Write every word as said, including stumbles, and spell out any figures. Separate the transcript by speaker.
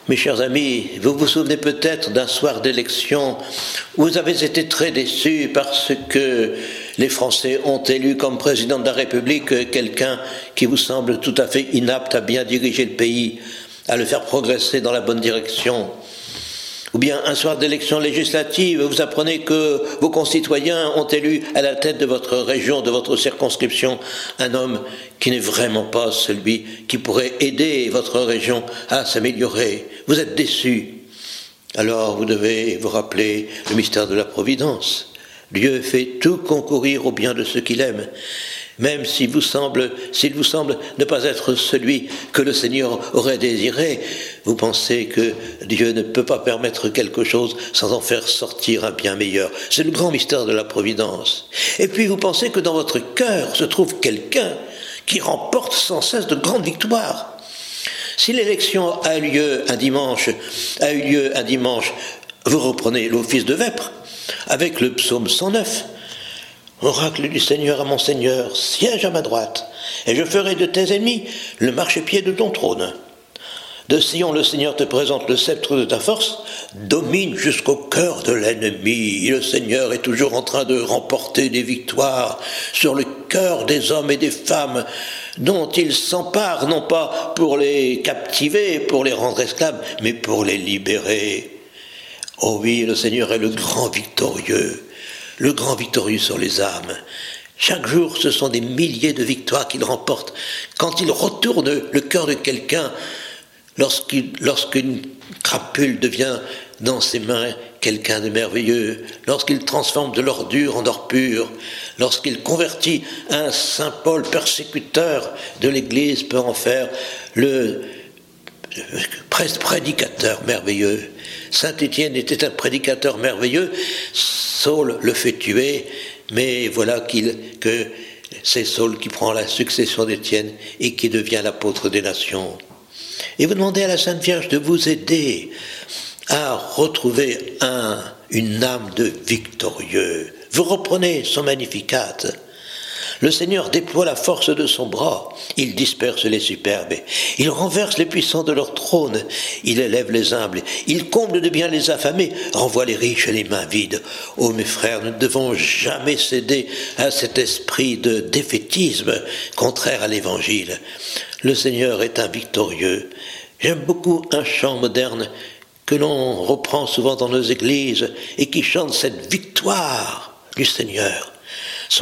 Speaker 1: Mes chers amis, vous vous souvenez peut-être d'un soir d'élection où vous avez été très déçus parce que les Français ont élu comme président de la République quelqu'un qui vous semble tout à fait inapte à bien diriger le pays, à le faire progresser dans la bonne direction. Ou bien un soir d'élection législative, vous apprenez que vos concitoyens ont élu à la tête de votre région, de votre circonscription, un homme qui n'est vraiment pas celui qui pourrait aider votre région à s'améliorer. Vous êtes déçus. Alors vous devez vous rappeler le mystère de la Providence. Dieu fait tout concourir au bien de ceux qu'il aime. Même s'il vous semble, s'il vous semble ne pas être celui que le Seigneur aurait désiré, vous pensez que Dieu ne peut pas permettre quelque chose sans en faire sortir un bien meilleur. C'est le grand mystère de la Providence. Et puis vous pensez que dans votre cœur se trouve quelqu'un qui remporte sans cesse de grandes victoires. Si l'élection a eu lieu un dimanche, a eu lieu un dimanche, vous reprenez l'office de vêpres avec le psaume cent neuf. Oracle du Seigneur à mon Seigneur, siège à ma droite, et je ferai de tes ennemis le marchepied de ton trône. De Sion, le Seigneur te présente le sceptre de ta force, domine jusqu'au cœur de l'ennemi. Le Seigneur est toujours en train de remporter des victoires sur le cœur des hommes et des femmes dont il s'empare, non pas pour les captiver, pour les rendre esclaves, mais pour les libérer. Oh oui, le Seigneur est le grand victorieux. Le grand victorieux sur les âmes. Chaque jour, ce sont des milliers de victoires qu'il remporte. Quand il retourne le cœur de quelqu'un, lorsqu'il, lorsqu'une crapule devient dans ses mains quelqu'un de merveilleux, lorsqu'il transforme de l'ordure en or pur, lorsqu'il convertit un saint Paul persécuteur de l'Église peut en faire le prédicateur merveilleux. Saint Étienne était un prédicateur merveilleux, Saul le fait tuer, mais voilà qu'il, que c'est Saul qui prend la succession d'Étienne et qui devient l'apôtre des nations. Et vous demandez à la Sainte Vierge de vous aider à retrouver un, une âme de victorieux. Vous reprenez son Magnificat. Le Seigneur déploie la force de son bras, il disperse les superbes, il renverse les puissants de leur trône, il élève les humbles, il comble de bien les affamés, renvoie les riches et les mains vides. Oh mes frères, nous ne devons jamais céder à cet esprit de défaitisme contraire à l'Évangile. Le Seigneur est un victorieux. J'aime beaucoup un chant moderne que l'on reprend souvent dans nos églises et qui chante cette victoire du Seigneur.